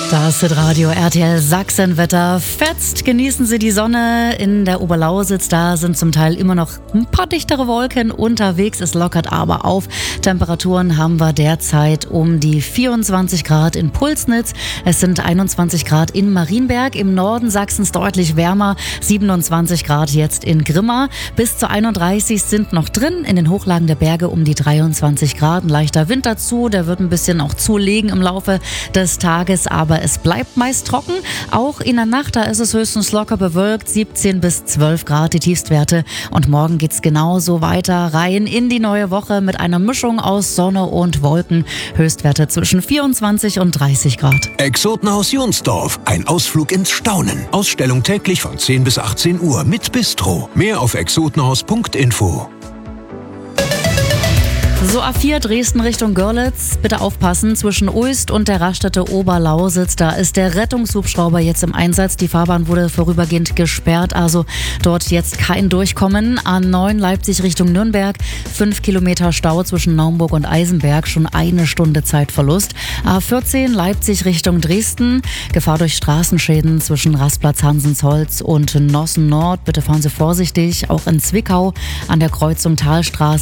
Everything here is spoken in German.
Das Hitradio RTL Sachsenwetter fetzt. Genießen Sie die Sonne in der Oberlausitz. Da sind zum Teil immer noch ein paar dichtere Wolken unterwegs. Es lockert aber auf. Temperaturen haben wir derzeit um die 24 Grad in Pulsnitz. Es sind 21 Grad in Marienberg. Im Norden Sachsens deutlich wärmer. 27 Grad jetzt in Grimma. Bis zu 31 sind noch drin. In den Hochlagen der Berge um die 23 Grad. Ein leichter Wind dazu. Der wird ein bisschen auch zulegen im Laufe des Tages. Aber es bleibt meist trocken. Auch in der Nacht, da ist es höchstens locker bewölkt. 17 bis 12 Grad die Tiefstwerte. Und morgen geht's genauso weiter rein in die neue Woche mit einer Mischung aus Sonne und Wolken. Höchstwerte zwischen 24 und 30 Grad. Exotenhaus Jonsdorf. Ein Ausflug ins Staunen. Ausstellung täglich von 10 bis 18 Uhr mit Bistro. Mehr auf exotenhaus.info. So, A4 Dresden Richtung Görlitz. Bitte aufpassen, zwischen Uist und der Raststätte Oberlausitz. Da ist der Rettungshubschrauber jetzt im Einsatz. Die Fahrbahn wurde vorübergehend gesperrt, also dort jetzt kein Durchkommen. A9 Leipzig Richtung Nürnberg. 5 Kilometer Stau zwischen Naumburg und Eisenberg. Schon eine Stunde Zeitverlust. A14 Leipzig Richtung Dresden. Gefahr durch Straßenschäden zwischen Rastplatz Hansensholz und Nossen Nord. Bitte fahren Sie vorsichtig. Auch in Zwickau an der Kreuzung Talstraße.